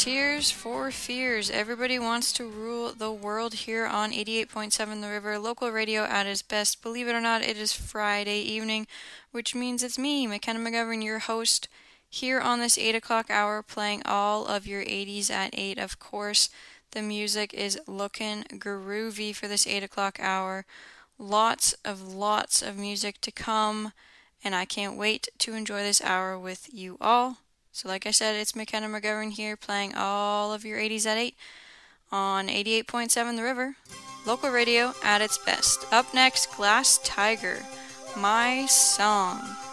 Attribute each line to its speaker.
Speaker 1: Tears for Fears. Everybody wants to rule the world here on 88.7 The River, local radio at its best. Believe it or not, it is Friday evening, which means it's me, McKenna McGovern, your host, here on this 8 o'clock hour, playing all of your 80s at 8. Of course, the music is looking groovy for this 8 o'clock hour. Lots of music to come, and I can't wait to enjoy this hour with you all. So like I said, it's McKenna McGovern here playing all of your 80s at 8 on 88.7 The River, local radio at its best. Up next, Glass Tiger, My Song.